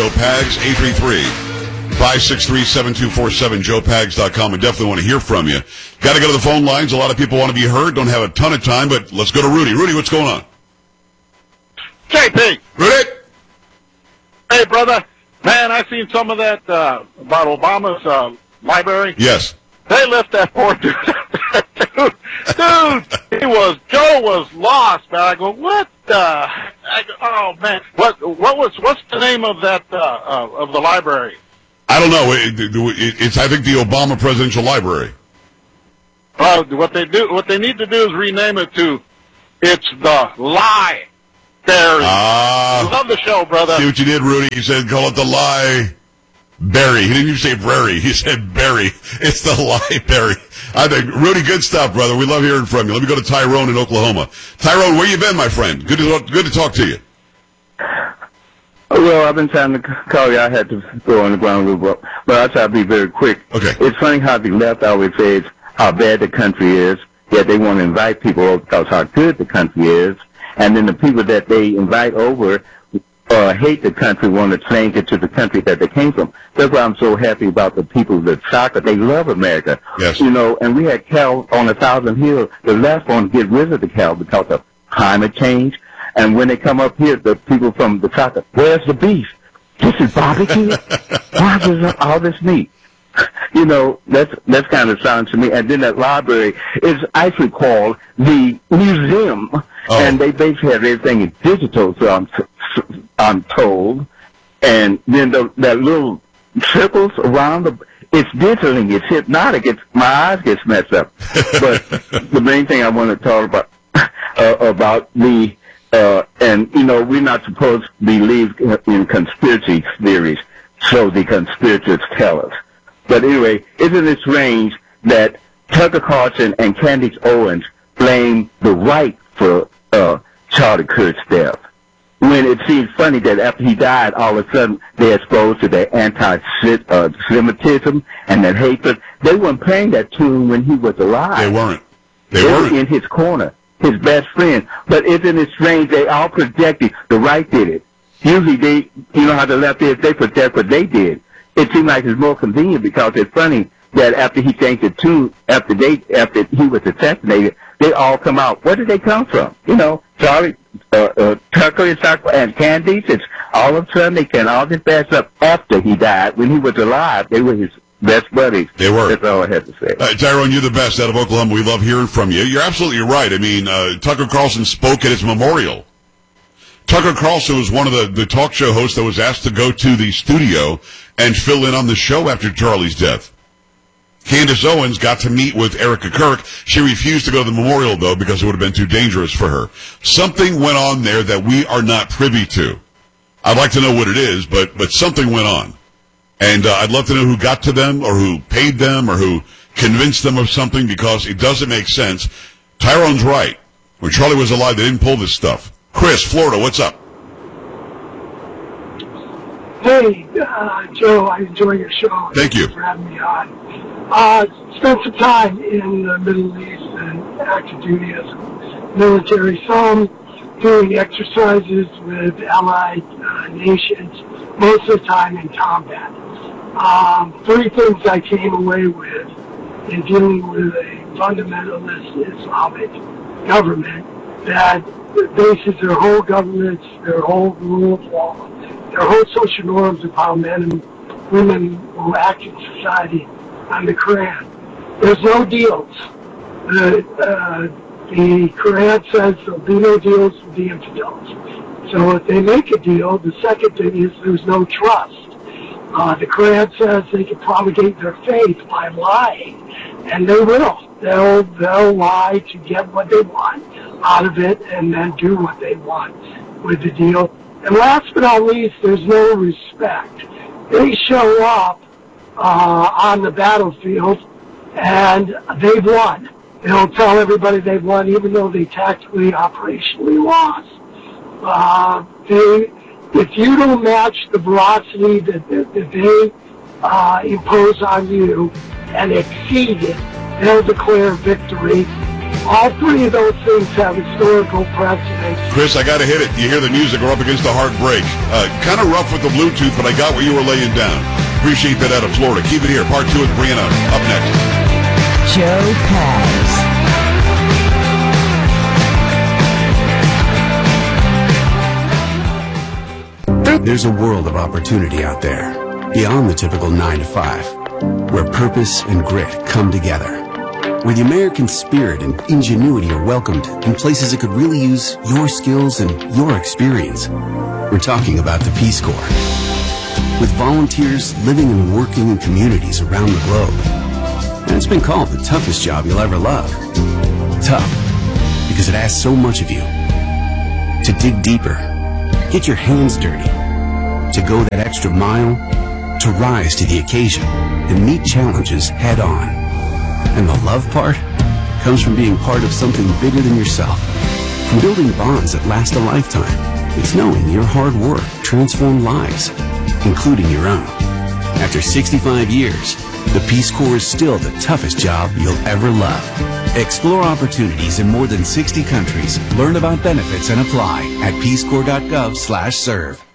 Joe Pags, 833-563-7247, joepags.com. I definitely want to hear from you. Got to go to the phone lines. A lot of people want to be heard. Don't have a ton of time, but let's go to Rudy. Rudy, what's going on? JP. Rudy? Hey, brother. Man, I seen some of that about Obama's library. Yes. They left that poor dude. Dude, Joe was lost, man. I go, what the? Oh man, what's the name of that of the library? I don't know. It's I think the Obama Presidential Library. What they need to do is rename it to It's the Lie. Love the show, brother. See what you did, Rudy? He said call it the Lie. Berry. He didn't even say Brary. He said Berry. It's the Library. I think, Rudy, good stuff, brother. We love hearing from you. Let me go to Tyrone in Oklahoma. Tyrone, where you been, my friend? Good to talk to you. Well, I've been trying to call you. I had to go on the ground rule, but I'll try to be very quick. Okay. It's funny how the left always says how bad the country is, yet they want to invite people over because how good the country is, and then the people that they invite over hate the country, want to change it to the country that they came from. That's why I'm so happy about the people that soccer. They love America. Yes. You know, and we had Cal on 1,000 Hill. The left want to get rid of the Cal because of climate change. And when they come up here, the people from the soccer, where's the beef? This is barbecue? Why is all this meat? You know, that's kind of sounds to me. And then that library is actually called the museum. Oh. And they basically have everything in digital, so I'm told. And then that little circles around it's digitaling, it's hypnotic, my eyes get messed up. But the main thing I want to talk about, and you know, we're not supposed to believe in conspiracy theories, so the conspirators tell us. But anyway, isn't it strange that Tucker Carlson and Candace Owens blame the right for Charlie Kirk's death, when it seems funny that after he died, all of a sudden they're exposed to that anti-Semitism and that hatred. They weren't playing that tune when he was alive. They weren't. They were in his corner, his best friend. But isn't it strange? They all projected the right did it. Usually you know how the left is, they project what they did. It seemed like it's more convenient because it's funny that after he changed the tune, after he was assassinated, they all come out. Where did they come from? You know, Charlie, Tucker and Candace, it's all of a sudden they can all this bad stuff after he died. When he was alive, they were his best buddies. They were. That's all I had to say. Tyrone, you're the best out of Oklahoma. We love hearing from you. You're absolutely right. I mean, Tucker Carlson spoke at his memorial. Tucker Carlson was one of the talk show hosts that was asked to go to the studio and fill in on the show after Charlie's death. Candace Owens got to meet with Erica Kirk. She refused to go to the memorial, though, because it would have been too dangerous for her. Something went on there that we are not privy to. I'd like to know what it is, but something went on. And I'd love to know who got to them or who paid them or who convinced them of something, because it doesn't make sense. Tyrone's right. When Charlie was alive, they didn't pull this stuff. Chris, Florida, what's up? Hey, Joe, I enjoy your show. Thank you. Thanks for having me on. Spent some time in the Middle East and active duty as a military, some doing exercises with allied nations, most of the time in combat. 3 things I came away with in dealing with a fundamentalist Islamic government that bases their whole governments, their whole rule of law, their whole social norms of how men and women will act in society on the Quran. There's no deals. The Quran says there'll be no deals with the infidels. So if they make a deal, the second thing is there's no trust. The Quran says they can propagate their faith by lying, and they will. They'll lie to get what they want out of it and then do what they want with the deal. And last but not least, there's no respect. They show up on the battlefield and they've won. They'll tell everybody they've won even though they tactically, operationally lost. If you don't match the velocity that they impose on you and exceed it, they'll declare victory All three of those things have historical precedence. Chris, I got to hit it. You hear the music, we're up against a hard break. Kind of rough with the Bluetooth, but I got what you were laying down. Appreciate that out of Florida. Keep it here. Part 2 with Brianna. Up next. Joe Pags. There's a world of opportunity out there, beyond the typical 9 to 5, where purpose and grit come together, where the American spirit and ingenuity are welcomed in places that could really use your skills and your experience. We're talking about the Peace Corps. With volunteers living and working in communities around the globe. And it's been called the toughest job you'll ever love. Tough, because it asks so much of you. To dig deeper, get your hands dirty, to go that extra mile, to rise to the occasion and meet challenges head on. And the love part comes from being part of something bigger than yourself, from building bonds that last a lifetime. It's knowing your hard work transformed lives, including your own. After 65 years, the Peace Corps is still the toughest job you'll ever love. Explore opportunities in more than 60 countries. Learn about benefits and apply at peacecorps.gov/serve.